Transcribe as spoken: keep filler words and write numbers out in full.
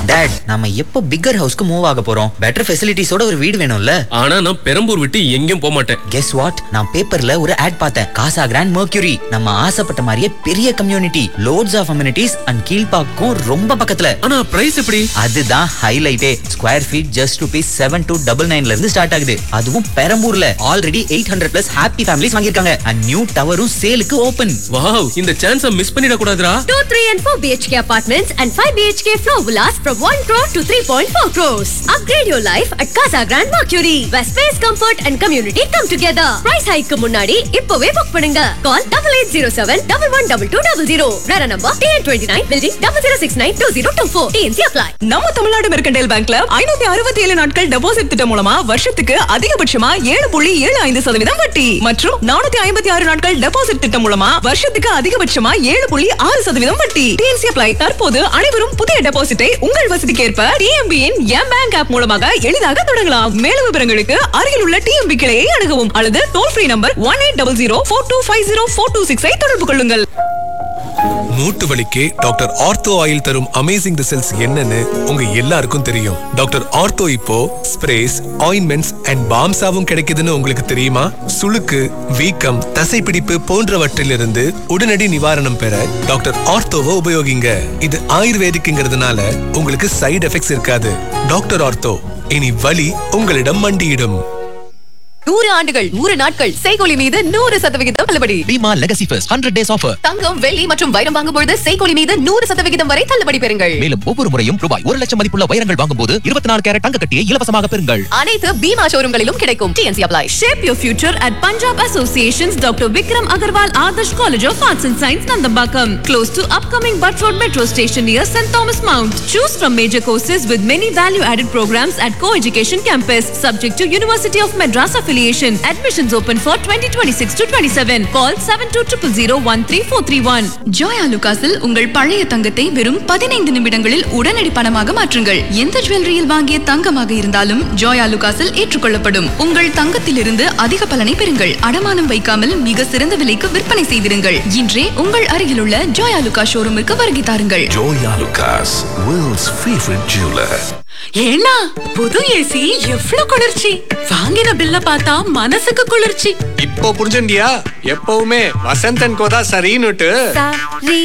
Dot, நாம எப்போ bigger ஹவுஸ்க்கு move ஆக போறோம்? பெட்டர் ஃபெசிலிட்டிஸோட ஒரு வீடு வேணும்ல? ஆனா நான் பெரம்பூர் விட்டு எங்கேயும் போக மாட்டேன். கெஸ் வாட், நான் பேப்பர்ல ஒரு ஆட் பார்த்தேன். காசா கிராண்ட் மெர்க்யூரி. நம்ம ஆசைப்பட்ட மாதிரியே பெரிய community, loads of amenities and கீழ்பாக்கும் ரொம்ப பக்கத்துல. ஆனா பிரைஸ் எப்படி? அதுதான் ஹைலைட்டே. Square feet just rupees seven two double நைன்ல இருந்து ஸ்டார்ட் ஆகுது. அதுவும் பெரம்பூர்ல already eight hundred plus happy families வாங்கிருக்காங்க. And new டவரும் சேலுக்கு ஓபன். வாவ், இந்த சான்ஸ மிஸ் பண்ணிட கூடாதுடா. two, three and four B H K apartments and five B H K floor villas from one crore to three point four crores. Upgrade your life at Casa Grand Mercury, where space, comfort and community come together. Price hike க்கு முன்னாடி இப்பவே book பண்ணுங்க. Call eight eight zero seven one one two two zero zero. Rara number T N twenty-nine building zero zero six nine two zero two four. T N C apply. நம்ம Tamil Nadu mercantile பேங்க்ல ஐநூத்தி அறுபத்தி ஏழு நாட்கள் deposit திட்டம் மூலமா வருஷத்துக்கு அதிகபட்சமா ஏழு புள்ளி ஏழு ஐந்து சதவீதம் வட்டி மற்றும் நானூத்தி ஐம்பத்தி ஆறு நாட்கள் டெபாசிட் திட்டம் மூலமா வருஷத்துக்கு அதிகபட்சமா ஏழு புள்ளி ஆறு சதவீதம் வட்டி. T N C apply. தற்போது அனைவரும் புதிய டெபாசிட்டை உங்கள் வசதிக்கேற்ப T M B இன் எம் பேங்க் ஆப் மூலமாக எளிதாக தொடங்கலாம். மேலும் விவரங்களுக்கு அருகில் உள்ள T M B கிளையை அணுகவும் அல்லது toll free number one eight zero zero four two five zero four two six ஐ தொடர்பு கொள்ளுங்கள். மூட்டு வலிக்கு டாக்டர் ஆர்த்தோ ஆயில் தரும் அமேசிங் ரிசல்ட்ஸ் என்னன்னு உங்க எல்லாருக்கும் தெரியும். டாக்டர் ஆர்த்தோ இப்போ ஸ்ப்ரேஸ், ஆயின்மெண்ட்ஸ் அண்ட் பாம்ஸாவும் கிடைக்குதுன்னு உங்களுக்கு தெரியுமா? சுளுக்கு, வீக்கம், தசைப்பிடிப்பு போன்றவற்றிலிருந்து உடனடி நிவாரணம் பெற டாக்டர் ஆர்த்தோவை உபயோகிங்க. இது ஆயுர்வேதிக்குங்கிறதுனால உங்களுக்கு சைடு எஃபெக்ட்ஸ் இருக்காது. டாக்டர் ஆர்த்தோ, இனி வலி உங்களிடம் மண்டியிடும். நூறு ஆண்டுகள் நூறு நாட்கள் செய்கூலி மீது நூறு சதவிகிதம் தள்ளுபடி. Bima legacy first hundred days offer. தங்கம், வெள்ளி மற்றும் வைரம் வாங்கும் பொழுது செய்கூலி மீது நூறு சதவிகிதம் வரை தள்ளுபடி பெறுங்கள். மேலும் ஒவ்வொரு முறையும் ரூபாய் ஒரு லட்சம் மதிப்புள்ள வைரங்கள் வாங்கும் போது இருபத்தி நாலு கேரட் தங்க கட்டியை இலவசமாக பெறுங்கள். அனைத்து பீமா ஷோரூம்களிலும் கிடைக்கும். T N C apply. Shape your future at Punjab Association's Doctor Vikram Agarwal Adarsh College of Arts and Science, Nandambakam, close to upcoming Butt Road Metro Station near Saint Thomas Mount. Choose from major courses with many value-added programs at Co-Education Campus, subject to University of Madras affiliation. Admission open for twenty twenty-six to twenty-seven. Call seven two zero zero zero one three four three one. Joya லுகாஸில் உங்கள் பழைய தங்கத்தை வெறும் பதினைந்து நிமிடங்களில் உடனடி பணமாக மாற்றுங்கள். எந்த ஜுவல்லரியில் வாங்கிய தங்கமாக இருந்தாலும் ஜோயா லுகாஸில் ஏற்றுக்கொள்ளப்படும். உங்கள் தங்கத்திலிருந்து அதிக பலனை பெறுங்கள். அடமானம் வைக்காமல் மிக சிறந்த விலைக்கு விற்பனை செய்திருங்கள். இன்றே உங்கள் அருகிலுள்ள ஜோயா லுகாஸ் ஷோரூமுக்கு வருகை தாருங்கள். Joya லுகாஸ், world's favorite jeweler. ஏன்னா புது ஏசி எவ்வளவு குளிர்ச்சி! வாங்கின பில்ல பார்த்தா மனசுக்கு குளிர்ச்சி. இப்போ புரிஞ்சுண்டியா? எப்பவுமே வசந்தன் கோதா சரின்னுட்டு.